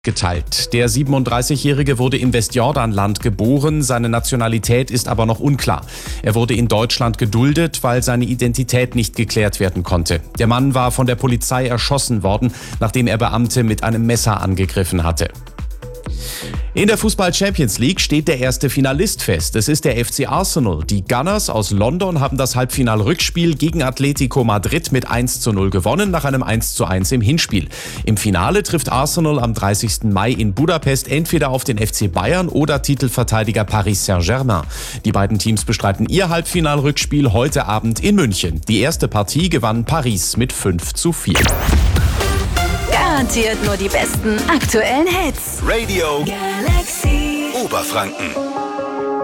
geteilt. Der 37-Jährige wurde im Westjordanland geboren, seine Nationalität ist aber noch unklar. Er wurde in Deutschland geduldet, weil seine Identität nicht geklärt werden konnte. Der Mann war von der Polizei erschossen worden, nachdem er Beamte mit einem Messer angegriffen hatte. In der Fußball-Champions League steht der erste Finalist fest. Es ist der FC Arsenal. Die Gunners aus London haben das Halbfinal-Rückspiel gegen Atletico Madrid mit 1:0 gewonnen, nach einem 1:1 im Hinspiel. Im Finale trifft Arsenal am 30. Mai in Budapest entweder auf den FC Bayern oder Titelverteidiger Paris Saint-Germain. Die beiden Teams bestreiten ihr Halbfinal-Rückspiel heute Abend in München. Die erste Partie gewann Paris mit 5:4. Garantiert nur die besten aktuellen Hits. Radio Galaxy Oberfranken.